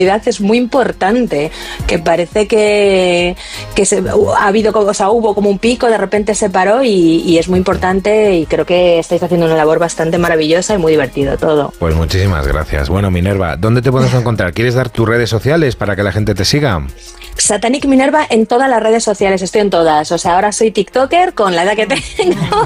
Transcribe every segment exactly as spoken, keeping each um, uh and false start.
es muy importante, que parece que, que se, ha habido, o sea, hubo como un pico, de repente se paró y, y es muy importante y creo que estáis haciendo una labor bastante maravillosa y muy divertido todo. Pues muchísimas gracias. Bueno, Minerva, ¿dónde te podemos encontrar? ¿Quieres dar tus redes sociales para que la gente te siga? Satanic Minerva en todas las redes sociales, estoy en todas, o sea, ahora soy TikToker con la edad que tengo.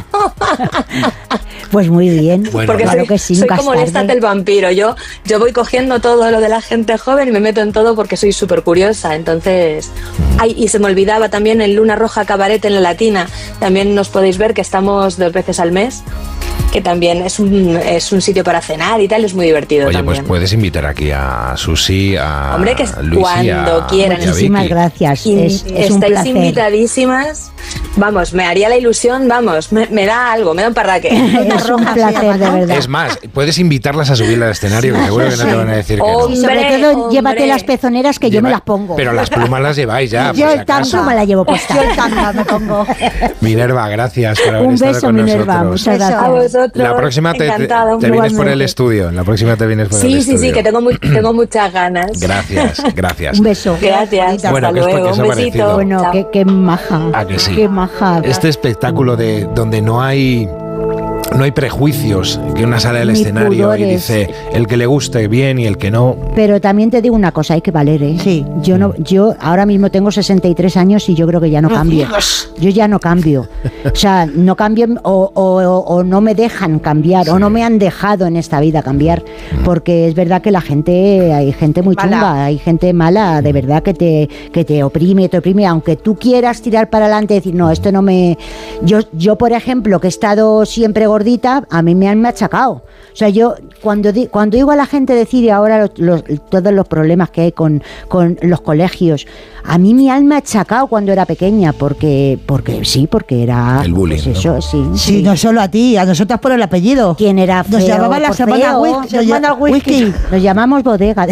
Pues muy bien, bueno, porque claro soy, que sí, soy como Lestat el vampiro, yo, yo voy cogiendo todo lo de la gente joven y me meto en todo porque soy súper curiosa, entonces... Ay, y se me olvidaba también el Luna Roja Cabaret en la Latina, también nos podéis ver que estamos dos veces al mes, que también es un, es un sitio para cenar y tal, es muy divertido. Oye, también. Pues puedes invitar aquí a Susi, a Hombre, que Luisi, cuando a, quieran. Muchísimas gracias, y es, es un estáis placer. Invitadísimas. Vamos, me haría la ilusión, vamos, me, me da algo, me da un parraque. Es un placer, de verdad. Es más, puedes invitarlas a subir al escenario, que seguro que no te van a decir que no. Y sobre todo, llévate las pezoneras que Lleva, yo me las pongo. Pero las plumas las lleváis ya. Yo el tanga me la llevo puesta. Yo el tanga me pongo. Minerva, gracias por haber un estado beso, con Minerva, nosotros. muchas gracias. A vosotros. La próxima te, te, te vienes por el estudio. La próxima te vienes por sí, el sí, estudio. Sí, sí, que tengo, muy, tengo muchas ganas. Gracias, gracias. Un beso. Gracias. Bueno, hasta luego. Un besito. Bueno, qué, qué maja. ¿A que sí? Qué maja. Este espectáculo de donde no hay... No hay prejuicios, que una sale al Ni escenario pudores. y dice el que le guste bien y el que no. Pero también te digo una cosa, hay que valer, ¿eh? Sí. Yo no, yo ahora mismo tengo sesenta y tres años y yo creo que ya no cambio. Yo ya no cambio. O sea, no cambio o, o, o no me dejan cambiar, sí. o no me han dejado en esta vida cambiar, porque es verdad que la gente, hay gente muy mala. chunga, hay gente mala, de verdad que te, que te oprime, te oprime, aunque tú quieras tirar para adelante y decir, no, esto no me... Yo, yo por ejemplo, que he estado siempre gordita, a mí me han machacado. O sea, yo cuando di, cuando digo a la gente decir ahora los, los, todos los problemas que hay con, con los colegios, a mí me han machacado cuando era pequeña, porque porque sí, porque era... El bullying, pues eso, ¿no? sí, Sí, sí. no solo a ti, a nosotras por el apellido. ¿Quién era feo? Nos llamaban la por semana feo? whisky. Nos, Semana whisky. nos llamamos bodega.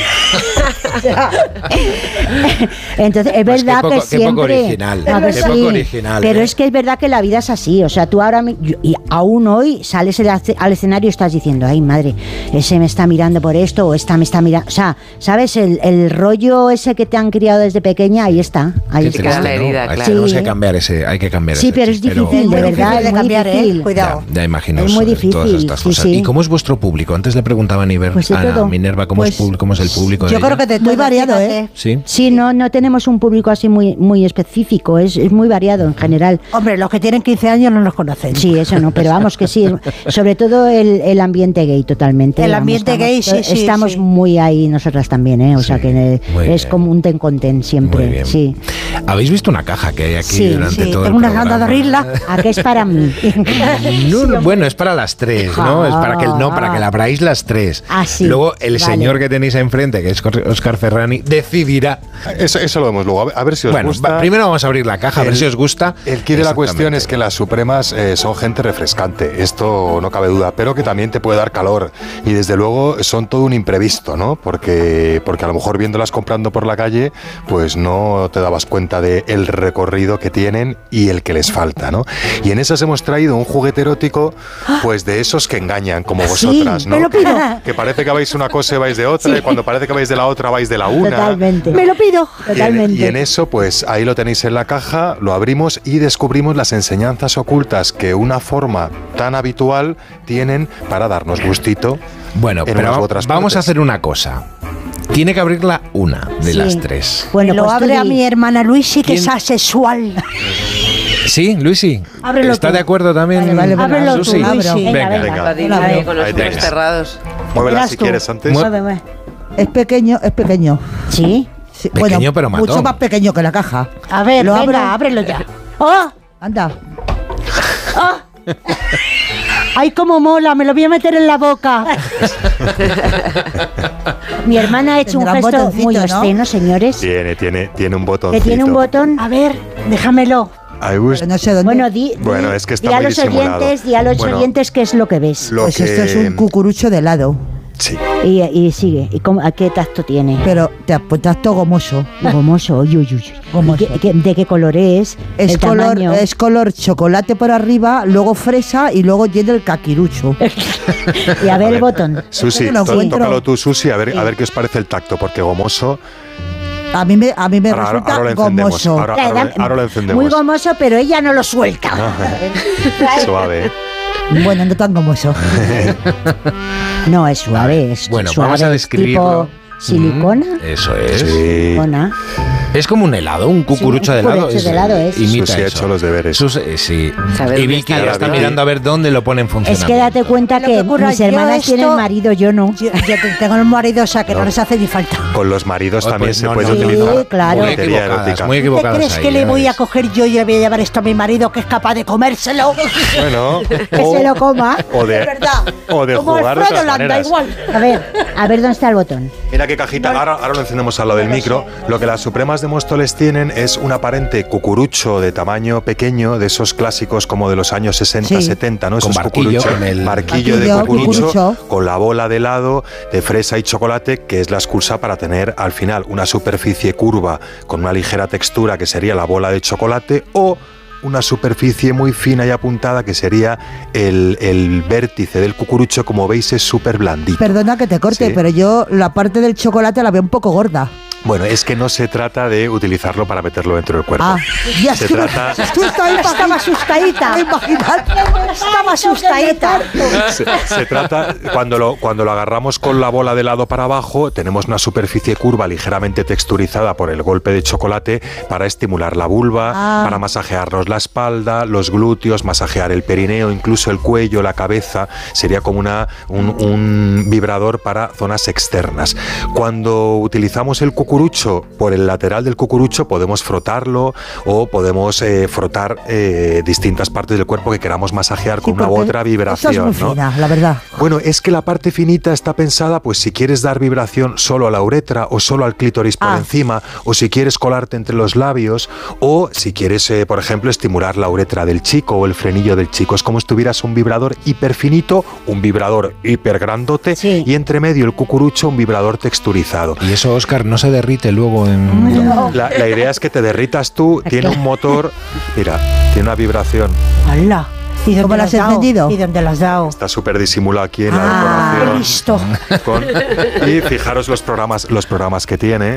Entonces, es Pues verdad qué poco, que qué siempre... poco original, A ver, qué sí, poco original. pero ¿eh? es que es verdad que la vida es así. O sea, tú ahora, y aún hoy sales al escenario y estás diciendo, ay madre, ese me está mirando por esto o esta me está mirando. O sea, ¿sabes? El, el rollo ese que te han criado desde pequeña, ahí está. Ahí Qué está. triste, la herida, ¿no? claro. Tenemos Sí. que cambiar ese, hay que cambiar Sí, ese pero es chip, difícil, de Pero- verdad, de es muy cambiar, ¿eh? difícil. Cuidado. Ya, ya imagino Es muy difícil, todas estas sí, cosas. sí. ¿Y cómo es vuestro público? Antes le preguntaba a Niver, Pues de a todo. Minerva, ¿cómo, Pues es, pu- ¿cómo es el público de Yo ella? creo que de muy variado, ¿eh? Sí. Sí, no, no tenemos un público así muy, muy específico, es, es muy variado en general. Hombre, los que tienen quince años no nos conocen. Sí, eso no, pero vamos que sí, es- sobre todo el, el ambiente gay totalmente. El vamos, ambiente estamos, gay, sí, sí, Estamos sí. muy ahí nosotras también, ¿eh? O Sí, sea que eh, muy es bien. como un ten con ten siempre, Muy bien. sí. ¿Habéis visto una caja que hay aquí Sí, durante sí, todo tengo el unas ganas de programa? abrirla. ¿A qué es para mí? No, no, bueno, es para las tres, ¿no? Es para que no, para que la abráis las tres. Ah, sí. Luego el Vale. señor que tenéis enfrente, que es Óscar Ferrani, decidirá. Eso, eso lo vemos luego. A ver, a ver si os Bueno, gusta. va- primero vamos a abrir la caja, a ver El- si os gusta. El quid de la cuestión Exactamente. es que las Supremas eh, son gente refrescante, esto no cabe duda, pero que también te puede dar calor y desde luego son todo un imprevisto, ¿no? Porque, porque a lo mejor viéndolas comprando por la calle, pues no te dabas cuenta de el recorrido que tienen y el que les falta, ¿no? Y en esas hemos traído un juguete erótico, pues de esos que engañan, como vosotras, ¿no? me lo pido. Que parece que vais una cosa y vais de otra, Sí. y cuando parece que vais de la otra vais de la una. Totalmente. Me lo pido. Y en, Totalmente. y en eso, pues ahí lo tenéis en la caja, lo abrimos y descubrimos las enseñanzas ocultas que una forma tan habitual tienen para darnos gustito. Bueno, en pero unas u va- otras vamos a partes. hacer una cosa. Tiene que abrirla una de Sí. las tres. Bueno, lo pues tú abre a di- mi hermana Luisi, que ¿Quién? es asexual. ¿Sí, Luisi? Ábrelo ¿Está tú. de acuerdo también? Vale, vale, vale. Ábrelo tú, Susi? Luisi. Venga, Venga, venga. venga. Dime, Venga. con los Ahí ojos tienes. cerrados. Muévela Verás si tú. quieres antes. Mueve- Mueve, mueve. Es pequeño, es pequeño. Sí. Sí, Pequeño, pero matón. mucho más pequeño que la caja. A ver, Lo venga, abro. ábrelo ya. ¡Oh! Anda. ¡Ay, cómo mola! Me lo voy a meter en la boca. Mi hermana ha hecho un Tendrá un gesto botoncito, muy ¿no? obsceno, señores. Tiene, tiene, tiene un Que botoncito. tiene un botón. A ver, déjamelo. Ahí bus- Pero no sé dónde. Bueno, di, Bueno, di- es que está di a muy los disimulado. oyentes, di a los Bueno, oyentes qué es lo que ves. Lo Pues que, esto es un cucurucho de helado. Sí. Y, y sigue. ¿Y cómo, a qué tacto tiene? Pero te pues, tacto gomoso. Gomoso, uy, uy, uy. Gomoso. ¿Y qué- qué- ¿De qué color es? Es ¿El color, tamaño? es color chocolate por arriba, luego fresa y luego tiene el caquirucho. Y a ver el botón. Susi, Yo no lo tó- encuentro. tócalo tú, Susi, a ver, a ver qué os parece el tacto, porque gomoso... A mí me, a mí me Ahora, ahora, resulta ahora lo encendemos. gomoso. Ahora, ahora, lo- ahora lo encendemos. Muy gomoso, pero ella no lo suelta. Suave. Bueno, no tan gomoso. No, es suave, es Bueno, suave. vamos a describirlo. Tipo silicona. Mm, eso es. Sí. Silicona. Es como un helado, un cucurucho Sí, de un helado. cucurucho de helado es. Imita Susi ha eso. hecho los deberes. Sus- eh, sí. Sabe Y dónde Vicky está ya la está Vicky. mirando a ver dónde lo pone en Es funcionamiento. que date cuenta Lo que que ocurra, mis yo hermanas esto- tienen marido, yo no. Yo, yo tengo el marido, o sea que no, No. les hace ni falta. Con los maridos Oh, también pues se no, puede no, utilizar sí, claro. Muy juguetería equivocadas, erótica. muy ¿Te equivocadas crees ahí, que le ya voy a ves. coger yo y le voy a llevar esto a mi marido que es capaz de comérselo? Bueno, Que se lo coma. o de, Es verdad. o de Como jugar de Alfredo otras Landa, maneras. igual. A ver, a ver dónde está el botón. Mira qué cajita, ahora, ahora lo encendemos a lo del micro. Lo que las Supremas de Móstoles tienen es un aparente cucurucho de tamaño pequeño, de esos clásicos como de los años sesenta, Sí. setenta, ¿no? Con Esos barquillo, cucurucho, con el- barquillo de Barquillo, cucurucho, cucurucho. con la bola de helado de fresa y chocolate, que es la excusa para tener al final una superficie curva con una ligera textura que sería la bola de chocolate, o una superficie muy fina y apuntada que sería el, el vértice del cucurucho. Como veis, es súper blandito. Perdona que te corte, Sí. pero yo la parte del chocolate la veo un poco gorda. Bueno, es que no se trata de utilizarlo para meterlo dentro del cuerpo. Ah, ya Se es que me- trata- Tú estás Estaba asustadita. Estaba asustadita. Se, se trata, cuando lo, cuando lo agarramos con la bola de lado para abajo, tenemos una superficie curva ligeramente texturizada por el golpe de chocolate para estimular la vulva, Ah. para masajearnos la espalda, los glúteos, masajear el perineo, incluso el cuello, la cabeza. Sería como una, un, un vibrador para zonas externas. Cuando utilizamos el cucurucho por el lateral del cucurucho, podemos frotarlo o podemos eh, frotar eh, distintas partes del cuerpo que queramos masajear con una u otra vibración. Eso es muy ¿no? fina, la verdad. Bueno, es que la parte finita está pensada, pues si quieres dar vibración solo a la uretra o solo al clítoris por Ah. encima, o si quieres colarte entre los labios, o si quieres, eh, por ejemplo, estimular la uretra del chico o el frenillo del chico. Es como si tuvieras un vibrador hiperfinito, un vibrador hipergrandote, Sí. y entre medio el cucurucho, un vibrador texturizado. Y eso, Óscar, no se derrite luego en... La, la idea es que te derritas tú, tiene un motor, mira, tiene una vibración. ¡Hala! ¿Y dónde ¿Cómo lo lo has has dado? encendido? ¿Y dónde lo has dado? Está súper disimulado aquí en la Ah, decoración. listo. Con- y fijaros los programas, los programas que tiene.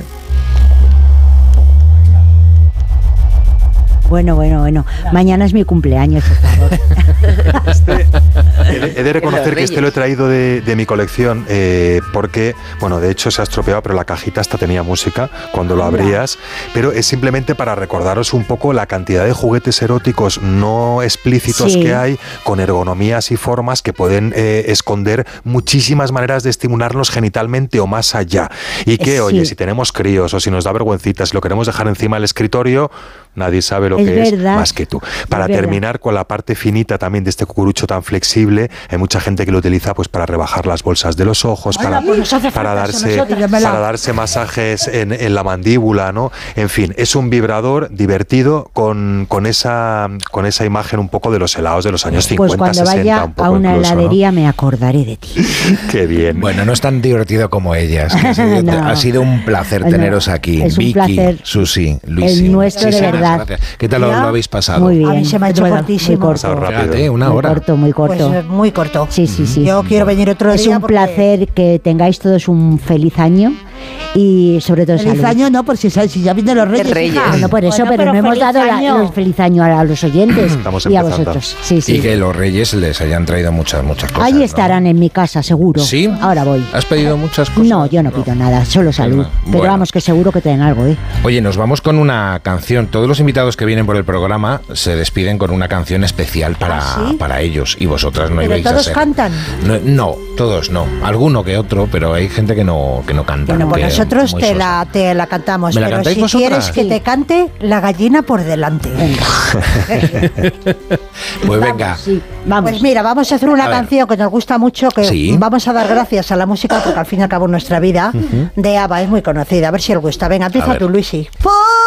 Bueno, bueno, bueno. Mañana es mi cumpleaños, por favor. Este, he, de, he de reconocer que este lo he traído de, de mi colección eh, porque, bueno, de hecho se ha estropeado, pero la cajita hasta tenía música cuando lo abrías, pero es simplemente para recordaros un poco la cantidad de juguetes eróticos no explícitos Sí. que hay, con ergonomías y formas que pueden eh, esconder muchísimas maneras de estimularnos genitalmente o más allá. Y que, Sí. oye, si tenemos críos o si nos da vergüencita, si lo queremos dejar encima del escritorio, nadie sabe lo Es que verdad. es más que tú. Para Es verdad. terminar con la parte finita también de este cucurucho tan flexible, hay mucha gente que lo utiliza pues para rebajar las bolsas de los ojos, para, pues nos hace para, falta eso, darse, nosotros. para darse masajes en, en la mandíbula, ¿no? En fin, es un vibrador divertido con, con, esa, con esa imagen un poco de los helados de los años cincuenta, Pues cuando sesenta, vaya un poco a una incluso, ¿no? heladería me acordaré de ti. Qué bien. Bueno, no es tan divertido como ellas. que ha, sido, No. ha sido un placer No, teneros aquí. es un Vicky, placer. Susi, Luisi. El nuestro de Muchísimas verdad. gracias. ¿Qué tal lo, Ya. lo habéis pasado? Muy bien. A mí se me ha hecho Muy cortísimo. corto. Pasado rápido. Fíjate, una Muy hora. corto, muy corto. Pues eh, muy corto. Sí, sí, sí. Yo quiero venir otro Es día un porque- placer que tengáis todos un feliz año y sobre todo Feliz salud. año no, por si, si ya vienen los reyes. Reyes. hija. Bueno, por eso, Bueno, pero, pero no hemos feliz dado la- año. los feliz año a, a los oyentes Estamos y a empezando. vosotros. Sí, sí. Y que los reyes les hayan traído muchas, muchas cosas. Ahí ¿no? estarán en mi casa, seguro. ¿Sí? Ahora voy. ¿Has pedido muchas cosas? No, yo no pido nada, solo salud. Bueno. Pero vamos, que seguro que te den algo, ¿eh? Oye, nos vamos con una canción. Todos los invitados que vienen por el programa se despiden con una canción especial para, ¿Ah, sí? para ellos. Y vosotras no Pero ibais a todos ser. cantan. No, no, todos no. Alguno que otro, pero hay gente que no, que no canta. Bueno, pues que nosotros muy te sosa. la, te la cantamos. ¿Me la pero cantáis si vosotras? quieres que Sí. te cante la gallina por delante. Pues venga. Sí, vamos. Pues mira, vamos a hacer una A ver. canción que nos gusta mucho, que Sí. vamos a dar gracias a la música, porque al fin y al cabo nuestra vida, de ABBA es muy conocida. A ver si os gusta. Venga, A empieza ver. tú, Luisi.